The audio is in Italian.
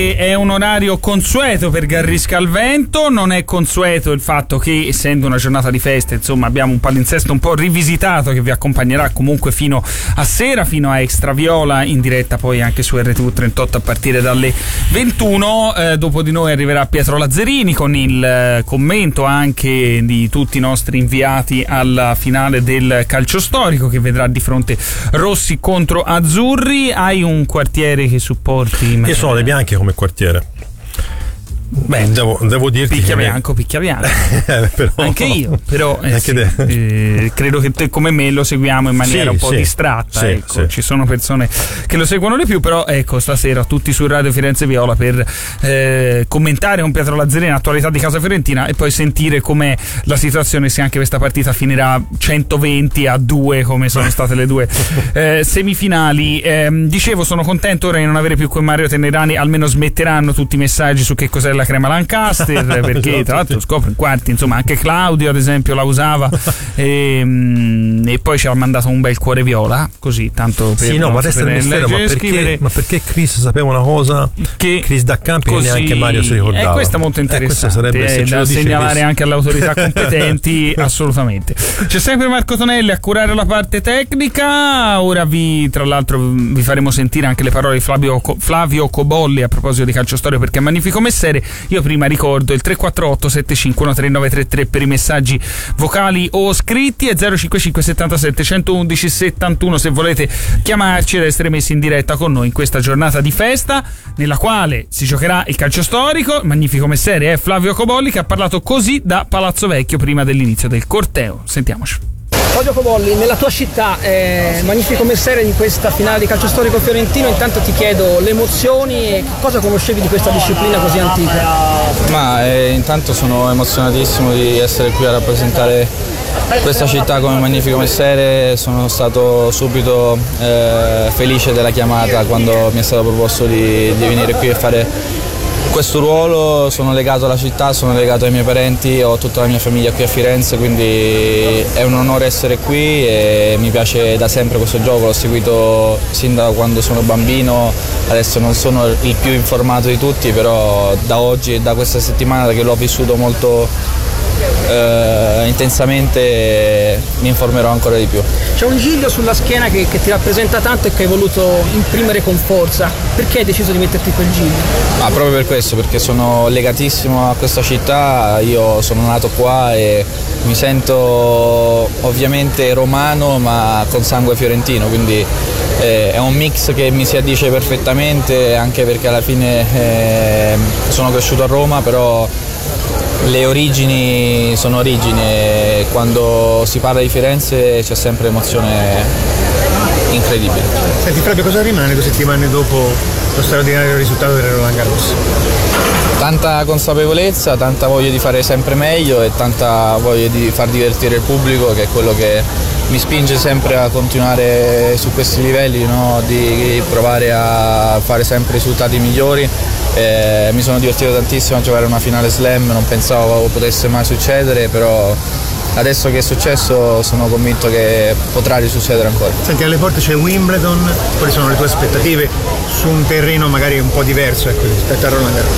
che è un orario consueto per Garrisca al Vento. Non è consueto il fatto che, essendo una giornata di feste, insomma, abbiamo un palinsesto un po' rivisitato che vi accompagnerà comunque fino a sera, fino a Extraviola, in diretta poi anche su RTV 38 a partire dalle 21. Dopo di noi arriverà Pietro Lazzarini con il commento anche di tutti i nostri inviati alla finale del calcio storico, che vedrà di fronte Rossi contro Azzurri. Hai un quartiere che supporti? Io sono dei bianchi come quartiere. Beh, devo dirti picchia bianco. però, anche io, però credo che te come me lo seguiamo in maniera un po' distratta. Ecco. Ci sono persone che lo seguono di più, però ecco, stasera tutti su Radio Firenze Viola per commentare con Pietro Lazzarini l'attualità di casa fiorentina e poi sentire com'è la situazione, se anche questa partita finirà 120-2 come sono state le due semifinali. Dicevo, sono contento ora di non avere più con Mario Tenerani, almeno smetteranno tutti i messaggi su che cos'è la crema Lancaster, perché tra l'altro scopro in quarti, insomma, anche Claudio ad esempio la usava e poi ci ha mandato un bel cuore viola, così tanto per ma resta il mistero, ma perché Chris sapeva una cosa che Chris da Campi e neanche Mario si ricordava. Questo è molto interessante, da segnalare anche alle autorità competenti. Assolutamente. C'è sempre Marco Tonelli a curare la parte tecnica. Ora tra l'altro vi faremo sentire anche le parole di Flavio Cobolli a proposito di calcio storia, perché è magnifico messere. Io prima ricordo il 348 751 3933 per i messaggi vocali o scritti, e 055 77 111 71 se volete chiamarci ed essere messi in diretta con noi in questa giornata di festa nella quale si giocherà il calcio storico. Magnifico messere è Flavio Cobolli, che ha parlato così da Palazzo Vecchio prima dell'inizio del corteo. Sentiamoci. Fabio Cobolli, nella tua città, magnifico mestiere di questa finale di calcio storico fiorentino, intanto ti chiedo le emozioni e cosa conoscevi di questa disciplina così antica? Intanto sono emozionatissimo di essere qui a rappresentare questa città come magnifico mestiere. Sono stato subito felice della chiamata quando mi è stato proposto di venire qui e fare questo ruolo. Sono legato alla città, sono legato ai miei parenti, ho tutta la mia famiglia qui a Firenze, quindi è un onore essere qui e mi piace da sempre questo gioco. L'ho seguito sin da quando sono bambino, adesso non sono il più informato di tutti, però da oggi e da questa settimana che l'ho vissuto molto intensamente mi informerò ancora di più. C'è un giglio sulla schiena che ti rappresenta tanto e che hai voluto imprimere con forza. Perché hai deciso di metterti quel giglio? Proprio per questo, perché sono legatissimo a questa città. Io sono nato qua e mi sento ovviamente romano ma con sangue fiorentino, quindi è un mix che mi si addice perfettamente, anche perché alla fine sono cresciuto a Roma, però le origini sono origini e quando si parla di Firenze c'è sempre emozione incredibile. Senti Fabio, cosa rimane 2 settimane dopo lo straordinario risultato del Roland Garros? Tanta consapevolezza, tanta voglia di fare sempre meglio e tanta voglia di far divertire il pubblico, che è quello che mi spinge sempre a continuare su questi livelli, no? Di provare a fare sempre risultati migliori. Mi sono divertito tantissimo a giocare una finale slam, non pensavo potesse mai succedere, però adesso che è successo sono convinto che potrà risuccedere ancora. Senti, alle porte c'è Wimbledon, quali sono le tue aspettative su un terreno magari un po' diverso rispetto a Roland Garros?